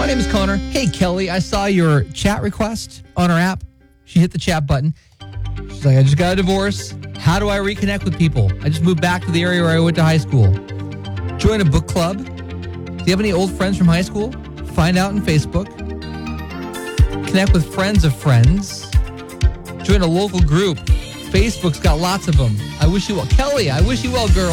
My name is Connor. Hey, Kelly, I saw your chat request on our app. She hit the chat button. She's like, I just got a divorce. How do I reconnect with people? I just moved back to the area where I went to high school. Join a book club. Do you have any old friends from high school? Find out on Facebook. Connect with friends of friends. Join a local group. Facebook's got lots of them. I wish you well. Kelly, I wish you well, girl.